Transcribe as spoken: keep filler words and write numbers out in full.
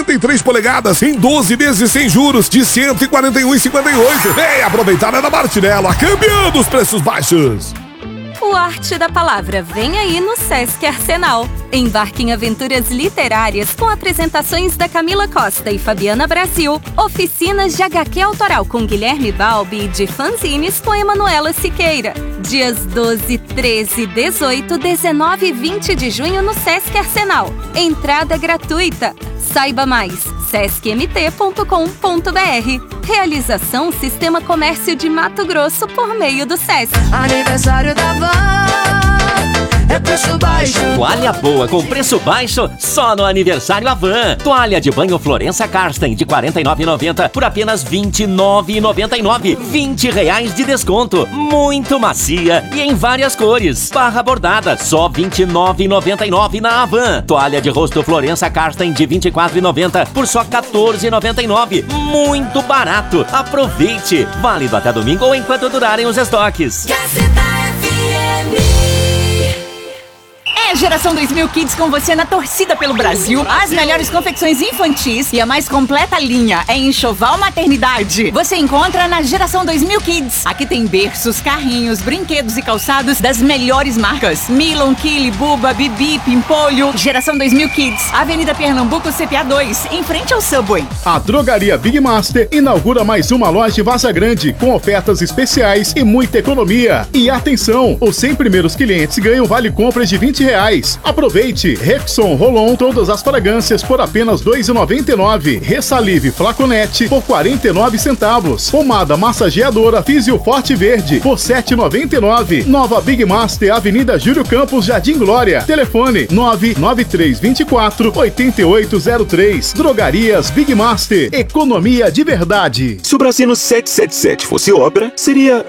cinquenta e três polegadas em doze vezes sem juros de cento e quarenta e um reais e cinquenta e oito centavos. Vem aproveitar na Martinello, a campeã dos preços baixos. O Arte da Palavra vem aí no Sesc Arsenal. Embarque em aventuras literárias com apresentações da Camila Costa e Fabiana Brasil, oficinas de agá quê autoral com Guilherme Balbi e de fanzines com Emanuela Siqueira. Dias doze, treze, dezoito, dezenove e vinte de junho no Sesc Arsenal. Entrada gratuita. Saiba mais, sesc m t ponto com ponto b r. Realização Sistema Comércio de Mato Grosso por meio do Sesc. Aniversário da Van, é preço baixo. Toalha boa com preço baixo só no aniversário Avan. Toalha de banho Florença Karsten de quarenta e nove reais e noventa centavos por apenas vinte e nove reais e noventa e nove centavos. vinte reais de desconto. Muito macia e em várias cores. Barra bordada só vinte e nove reais e noventa e nove centavos na Avan. Toalha de rosto Florença Karsten de vinte e quatro reais e noventa centavos por só quatorze reais e noventa e nove centavos. Muito barato. Aproveite. Válido até domingo ou enquanto durarem os estoques. É Geração dois mil Kids com você na torcida pelo Brasil. As melhores confecções infantis e a mais completa linha é enxoval maternidade. Você encontra na Geração dois mil Kids. Aqui tem berços, carrinhos, brinquedos e calçados das melhores marcas. Milon, Kili, Buba, Bibi, Pimpolho. Geração dois mil Kids. Avenida Pernambuco, C P A dois, em frente ao Subway. A Drogaria Big Master inaugura mais uma loja em Vaza Grande com ofertas especiais e muita economia. E atenção, os cem primeiros clientes ganham vale compras de vinte reais. Aproveite! Rexon Rolon, todas as fragrâncias por apenas dois reais e noventa e nove centavos. Ressalive Flaconete por quarenta e nove centavos. Pomada massageadora Físio Forte Verde por sete reais e noventa e nove centavos. Nova Big Master, Avenida Júlio Campos, Jardim Glória. Telefone nove nove três dois quatro oito oito zero três. Drogarias Big Master. Economia de verdade. Se o Brasino sete sete sete fosse obra, seria